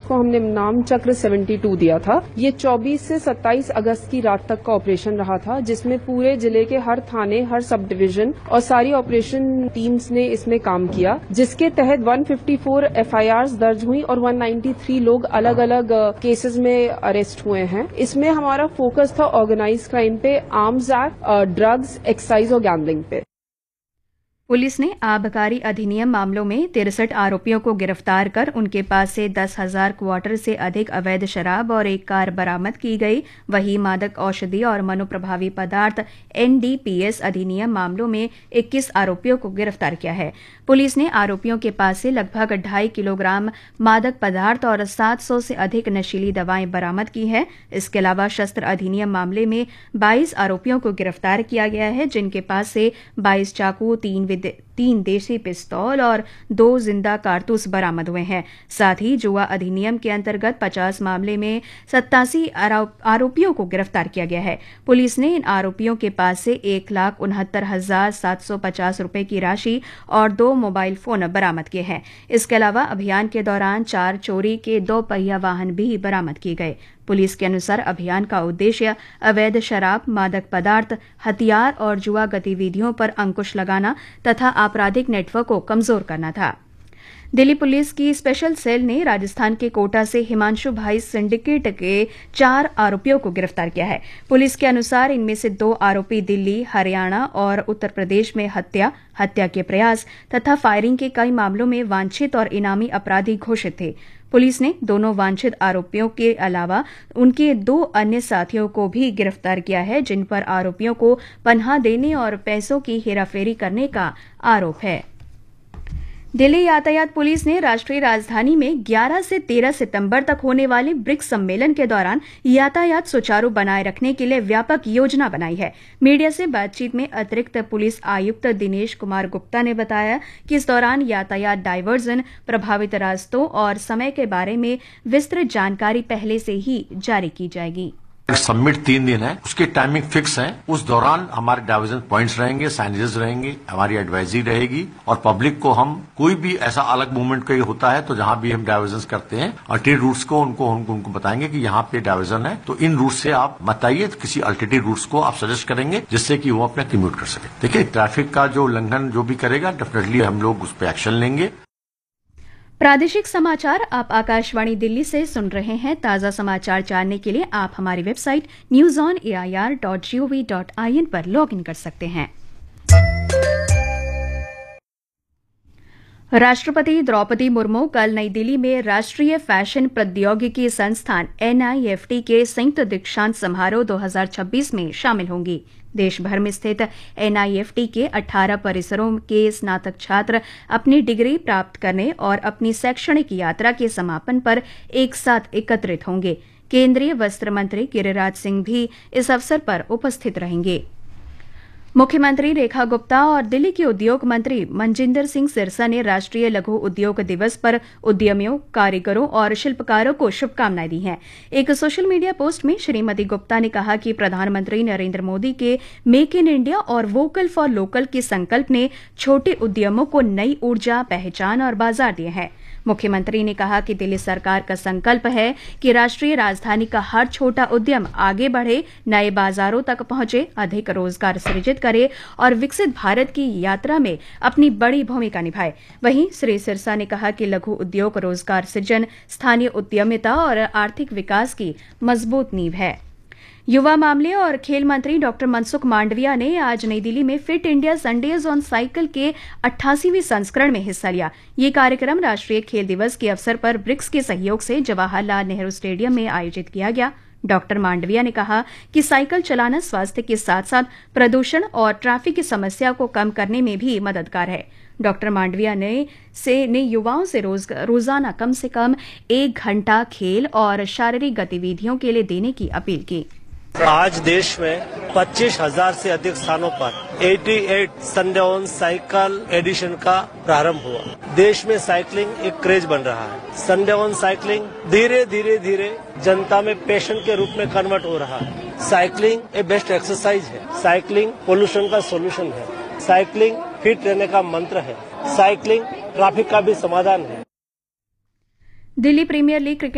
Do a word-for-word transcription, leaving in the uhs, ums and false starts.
जिसको हमने नाम चक्र बहत्तर दिया था, ये चौबीस से सत्ताईस अगस्त की रात तक का ऑपरेशन रहा था, जिसमें पूरे जिले के हर थाने, हर सब डिवीजन और सारी ऑपरेशन टीम्स ने इसमें काम किया, जिसके तहत एक सौ चौवन एफ आई आर दर्ज हुई और एक सौ तिरानवे लोग अलग अलग केसेस में अरेस्ट हुए हैं। इसमें हमारा फोकस था ऑर्गेनाइज क्राइम पे, आर्म्स एक्ट, ड्रग्स, एक्साइज और गैम्बलिंग पे। पुलिस ने आबकारी अधिनियम मामलों में तिरसठ आरोपियों को गिरफ्तार कर उनके पास से दस हजार क्वार्टर से अधिक अवैध शराब और एक कार बरामद की गई। वहीं मादक औषधि और मनोप्रभावी पदार्थ एन डी पी एस अधिनियम मामलों में इक्कीस आरोपियों को गिरफ्तार किया है। पुलिस ने आरोपियों के पास से लगभग ढाई किलोग्राम मादक पदार्थ और सात सौ से अधिक नशीली दवाएं बरामद की है। इसके अलावा शस्त्र अधिनियम मामले में बाईस आरोपियों को गिरफ्तार किया गया है, जिनके पास से बाईस चाकू, तीन तीन देसी पिस्तौल और दो जिंदा कारतूस बरामद हुए हैं। साथ ही जुआ अधिनियम के अंतर्गत पचास मामले में सत्तासी आरोपियों को गिरफ्तार किया गया है। पुलिस ने इन आरोपियों के पास से एक लाख उनहत्तर हजार सात सौ पचास रूपये की राशि और दो मोबाइल फोन बरामद किए हैं। इसके अलावा अभियान के दौरान चार चोरी के दो पहिया वाहन भी बरामद किए गए। पुलिस के अनुसार अभियान का उद्देश्य अवैध शराब, मादक पदार्थ, हथियार और जुआ गतिविधियों पर अंकुश लगाना तथा आपराधिक नेटवर्क को कमजोर करना था। दिल्ली पुलिस की स्पेशल सेल ने राजस्थान के कोटा से हिमांशु भाई सिंडिकेट के चार आरोपियों को गिरफ्तार किया है। पुलिस के अनुसार इनमें से दो आरोपी दिल्ली, हरियाणा और उत्तर प्रदेश में हत्या, हत्या के प्रयास तथा फायरिंग के कई मामलों में वांछित और इनामी अपराधी घोषित थे। पुलिस ने दोनों वांछित आरोपियों के अलावा उनके दो अन्य साथियों को भी गिरफ्तार किया है, जिन पर आरोपियों को पनाह देने और पैसों की हेराफेरी करने का आरोप है। दिल्ली यातायात पुलिस ने राष्ट्रीय राजधानी में ग्यारह से तेरह सितंबर तक होने वाले ब्रिक्स सम्मेलन के दौरान यातायात सुचारू बनाए रखने के लिए व्यापक योजना बनाई है। मीडिया से बातचीत में अतिरिक्त पुलिस आयुक्त दिनेश कुमार गुप्ता ने बताया कि इस दौरान यातायात डायवर्जन, प्रभावित रास्तों और समय के बारे में विस्तृत जानकारी पहले से ही जारी की जाएगी। सबमिट तीन दिन है, उसकी टाइमिंग फिक्स है। उस दौरान हमारे डाइवर्जन पॉइंट्स रहेंगे, साइनेजेस रहेंगे, हमारी एडवाइजरी रहेगी और पब्लिक को हम कोई भी ऐसा अलग मूवमेंट कोई होता है तो जहां भी हम डाइवर्जन करते हैं अल्टरनेट रूट्स को उनको उनको, उनको बताएंगे कि यहाँ पे डाइवर्जन है, तो इन रूट से आप बताइए, किसी अल्टरनेटिव रूट्स को आप सजेस्ट करेंगे जिससे कि वो अपना कम्यूट कर सके। देखिए, ट्रैफिक का जो उल्लंघन जो भी करेगा डेफिनेटली हम लोग उस पर एक्शन लेंगे। प्रादेशिक समाचार आप आकाशवाणी दिल्ली से सुन रहे हैं। ताजा समाचार जानने के लिए आप हमारी website news on A I R dot G O V dot I N पर लॉग इन कर सकते हैं। राष्ट्रपति द्रौपदी मुर्मू कल नई दिल्ली में राष्ट्रीय फैशन प्रौद्योगिकी संस्थान एन आई एफ टी के संयुक्त दीक्षांत समारोह दो हज़ार छब्बीस में शामिल होंगी। देश भर में स्थित एन आई एफ टी के अठारह परिसरों के स्नातक छात्र अपनी डिग्री प्राप्त करने और अपनी शैक्षणिक यात्रा के समापन पर एक साथ एकत्रित होंगे। केंद्रीय वस्त्र मंत्री गिरिराज सिंह भी इस अवसर पर उपस्थित रहेंगे। मुख्यमंत्री रेखा गुप्ता और दिल्ली के उद्योग मंत्री मनजिंदर सिंह सिरसा ने राष्ट्रीय लघु उद्योग दिवस पर उद्यमियों, कारीगरों और शिल्पकारों को शुभकामनाएं दी हैं। एक सोशल मीडिया पोस्ट में श्रीमती गुप्ता ने कहा कि प्रधानमंत्री नरेंद्र मोदी के मेक इन इंडिया और वोकल फॉर लोकल के संकल्प ने छोटे उद्यमों को नई ऊर्जा, पहचान और बाजार दिए हैं। मुख्यमंत्री ने कहा कि दिल्ली सरकार का संकल्प है कि राष्ट्रीय राजधानी का हर छोटा उद्यम आगे बढ़े, नए बाजारों तक पहुंचे, अधिक रोजगार सृजित करे और विकसित भारत की यात्रा में अपनी बड़ी भूमिका निभाए। वहीं श्री सिरसा ने कहा कि लघु उद्योग रोजगार सृजन, स्थानीय उद्यमिता और आर्थिक विकास की मजबूत नींव है। युवा मामले और खेल मंत्री डॉक्टर मनसुख मांडविया ने आज नई दिल्ली में fit India Sundays on cycle के अट्ठासीवीं संस्करण में हिस्सा लिया। ये कार्यक्रम राष्ट्रीय खेल दिवस के अवसर पर ब्रिक्स के सहयोग से जवाहरलाल नेहरू स्टेडियम में आयोजित किया गया। डॉक्टर मांडविया ने कहा कि साइकिल चलाना स्वास्थ्य के साथ साथ प्रदूषण और ट्रैफिक की समस्या को कम करने में भी मददगार है। डॉक्टर मांडविया ने से ने युवाओं से रोज रोजाना कम से कम एक घंटा खेल और शारीरिक गतिविधियों के लिए देने की अपील की। आज देश में पच्चीस हजार से अधिक स्थानों पर अट्ठासी संडे ऑन साइकिल एडिशन का प्रारंभ हुआ। देश में साइकिलिंग एक क्रेज बन रहा है। संडे ऑन साइकिलिंग धीरे धीरे धीरे जनता में पैशन के रूप में कन्वर्ट हो रहा है। साइकिलिंग एक बेस्ट एक्सरसाइज है। साइकिलिंग पोल्यूशन का सोल्यूशन है। साइकिलिंग फिट रहने का मंत्र है। साइकिलिंग ट्रैफिक का भी समाधान है। Delhi premiere league cricket